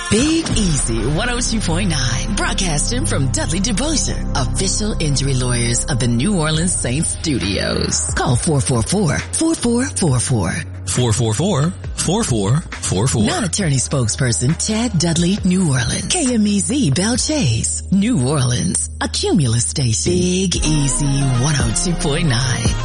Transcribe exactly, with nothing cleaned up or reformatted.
Big Easy one oh two point nine, broadcasting from Dudley DeBosier, official injury lawyers of the New Orleans Saints studios. Call four four four, four four four four. four four four, four four four four. Non-attorney spokesperson Chad Dudley, New Orleans. K M E Z Bell Chase, New Orleans. A Cumulus station. Big Easy one oh two point nine.